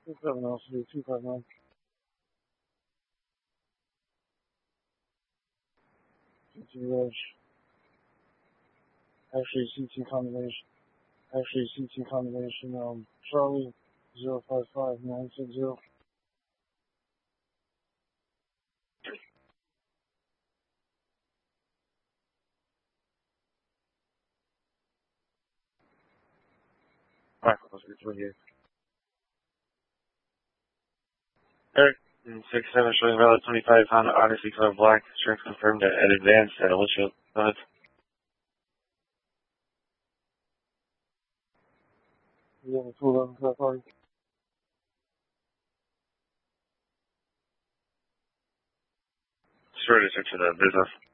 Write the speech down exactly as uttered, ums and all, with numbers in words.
two seven zero three two five nine. Continuation. Actually, C T combination. Actually, C T combination. Um, Charlie zero five five nine six zero. Alright, let's get through here. Eric, six seven showing valid twenty-five Honda Odyssey color black. Insurance confirmed at, at advance at a windshield. Go ahead. You have a two eleven car party? Sure to search for the business.